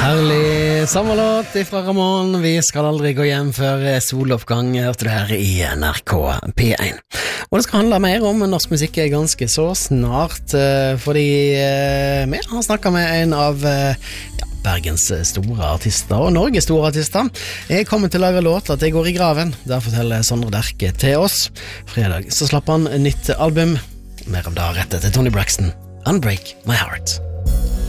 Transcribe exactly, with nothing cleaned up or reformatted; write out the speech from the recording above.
Herlig sommerlåt fra Ramón. Vi skal aldri gå hjem før soloppgang, hørte du her i N R K P én. Og det skal handle mer om norsk musikk ganske så snart, fordi vi har snakket med en av ja, Bergens store artister og Norges store artister. Jeg kommer til å lage låt at jeg går i graven. Der forteller Sondre Derke til oss. Fredag så slapp han nytt album. Mer om det rett etter Tony Braxton, Unbreak My Heart.